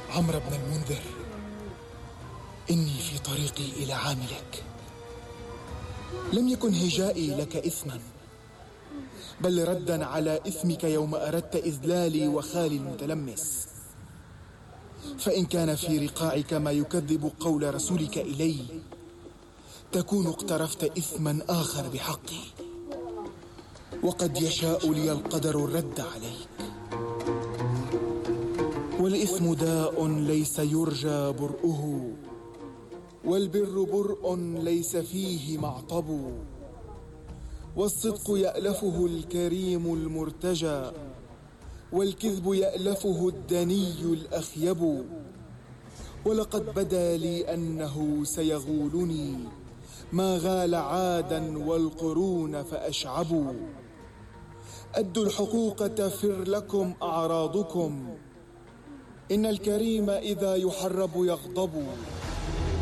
عمرو بن المنذر، إني في طريقي إلى عاملك. لم يكن هجائي لك إثما، بل ردا على إثمك يوم أردت إذلالي وخالي المتلمس. فإن كان في رقاعك ما يكذب قول رسولك إلي، تكون اقترفت إثما آخر بحقي، وقد يشاء لي القدر الرد عليك. والإثم داء ليس يرجى برؤه، والبر برء ليس فيه معطب. والصدق يألفه الكريم المرتجى، والكذب يألفه الدني الأخيب. ولقد بدا لي أنه سيغولني ما غال عادا والقرون فأشعبوا. أدوا الحقوق تفر لكم أعراضكم، إن الكريم إذا يحرب يغضب.